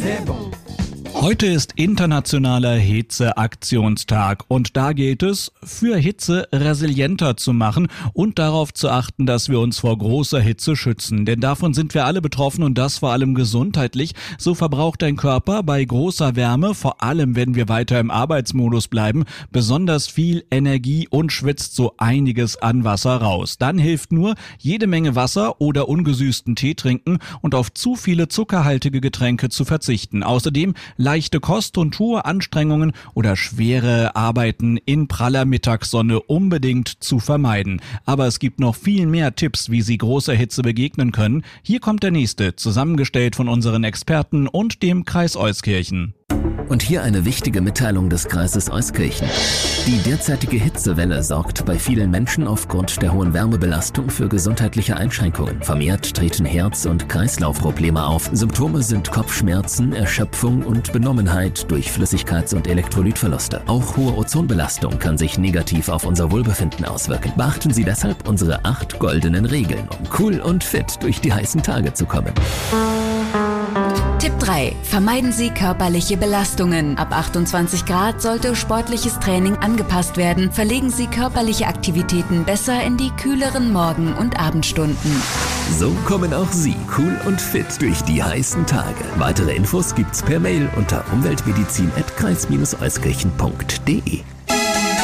c'est bon. Heute ist internationaler Hitzeaktionstag und da gilt es, für Hitze resilienter zu machen und darauf zu achten, dass wir uns vor großer Hitze schützen. Denn davon sind wir alle betroffen und das vor allem gesundheitlich. So verbraucht dein Körper bei großer Wärme, vor allem wenn wir weiter im Arbeitsmodus bleiben, besonders viel Energie und schwitzt so einiges an Wasser raus. Dann hilft nur jede Menge Wasser oder ungesüßten Tee trinken und auf zu viele zuckerhaltige Getränke zu verzichten. Außerdem leichte Kost und hohe Anstrengungen oder schwere Arbeiten in praller Mittagssonne unbedingt zu vermeiden. Aber es gibt noch viel mehr Tipps, wie Sie großer Hitze begegnen können. Hier kommt der nächste, zusammengestellt von unseren Experten und dem Kreis Euskirchen. Und hier eine wichtige Mitteilung des Kreises Euskirchen. Die derzeitige Hitzewelle sorgt bei vielen Menschen aufgrund der hohen Wärmebelastung für gesundheitliche Einschränkungen. Vermehrt treten Herz- und Kreislaufprobleme auf. Symptome sind Kopfschmerzen, Erschöpfung und Benommenheit durch Flüssigkeits- und Elektrolytverluste. Auch hohe Ozonbelastung kann sich negativ auf unser Wohlbefinden auswirken. Beachten Sie deshalb unsere 8 goldenen Regeln, um cool und fit durch die heißen Tage zu kommen. Tipp 3. Vermeiden Sie körperliche Belastungen. Ab 28 Grad sollte sportliches Training angepasst werden. Verlegen Sie körperliche Aktivitäten besser in die kühleren Morgen- und Abendstunden. So kommen auch Sie cool und fit durch die heißen Tage. Weitere Infos gibt's per Mail unter umweltmedizin@kreis-euskirchen.de.